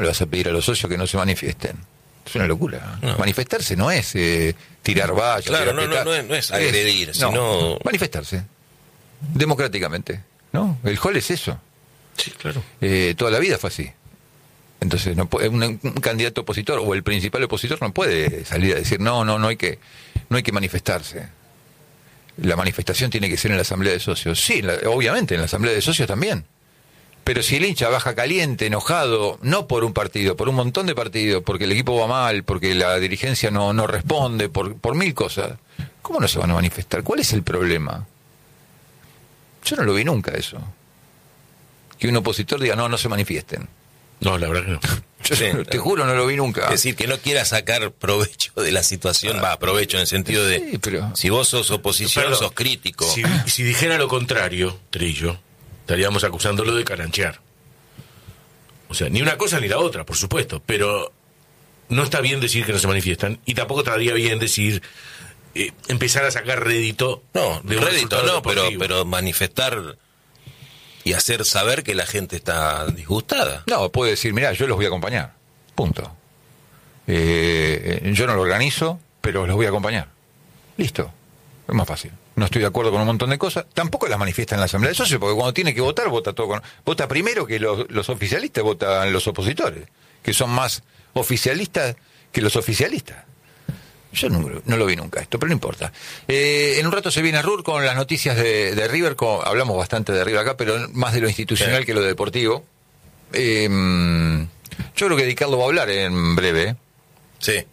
le vas a pedir a los socios que no se manifiesten? Es una locura. No. Manifestarse no es tirar vallas. Claro, tirar no es agredir, sino... manifestarse. Democráticamente. ¿No? El hall es eso. Sí, claro. Toda la vida fue así. Entonces, no puede, un candidato opositor o el principal opositor no puede salir a decir no hay que manifestarse. La manifestación tiene que ser en la asamblea de socios. Sí, obviamente en la asamblea de socios también. Pero si el hincha baja caliente, enojado, no por un partido, por un montón de partidos, porque el equipo va mal, porque la dirigencia no responde, por mil cosas, ¿cómo no se van a manifestar? ¿Cuál es el problema? Yo no lo vi nunca eso. Que un opositor diga no se manifiesten. No, la verdad que no. Yo te juro, no lo vi nunca. Es decir, que no quiera sacar provecho de la situación, provecho en el sentido de... Sí, pero... Si vos sos oposición, sos crítico. Si dijera lo contrario, Trillo, estaríamos acusándolo de caranchear. O sea, ni una cosa ni la otra, por supuesto, pero no está bien decir que no se manifiestan, y tampoco estaría bien decir... empezar a sacar rédito. No, de un rédito no, deportivo. pero manifestar... y hacer saber que la gente está disgustada. No, puede decir, mirá, yo los voy a acompañar. Punto. Yo no lo organizo, pero los voy a acompañar. Listo. Es más fácil. No estoy de acuerdo con un montón de cosas. Tampoco las manifiesta en la Asamblea de Socios, porque cuando tiene que votar, vota todo vota primero que los oficialistas, votan los opositores, que son más oficialistas que los oficialistas. Yo no lo vi nunca esto, pero no importa. En un rato se viene Rur con las noticias de River. Hablamos bastante de River acá, pero más de lo institucional que lo deportivo. Yo creo que Di Carlo va a hablar en breve. Sí.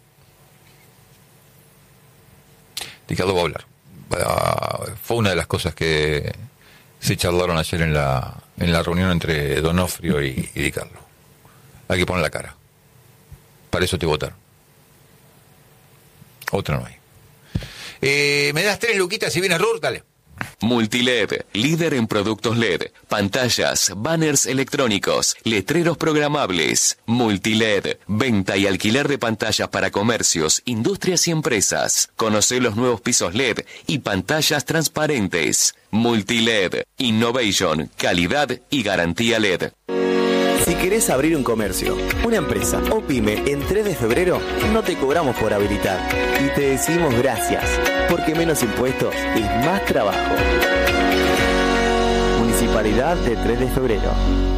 Di Carlo va a hablar. Fue una de las cosas que se charlaron ayer en la reunión entre Donofrio y Di Carlo. Hay que poner la cara. Para eso te votaron. Otra no hay. ¿Me das 3 luquitas si viene Rur? Dale. Multiled, líder en productos LED, pantallas, banners electrónicos, letreros programables. Multiled, venta y alquiler de pantallas para comercios, industrias y empresas. Conocé los nuevos pisos LED y pantallas transparentes. Multiled, innovation, calidad y garantía LED. Si querés abrir un comercio, una empresa o pyme en 3 de febrero, no te cobramos por habilitar y te decimos gracias, porque menos impuestos es más trabajo. Municipalidad de 3 de febrero.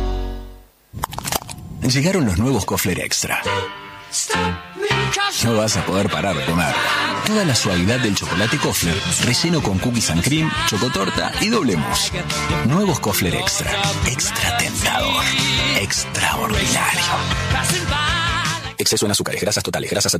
Llegaron los nuevos Kofler Extra. No vas a poder parar de comer. Toda la suavidad del chocolate Kofler, relleno con cookies and cream, chocotorta y doble mousse. Nuevos Kofler Extra. Extra tentador. Extraordinario. Exceso en azúcares, grasas totales, grasas saturadas.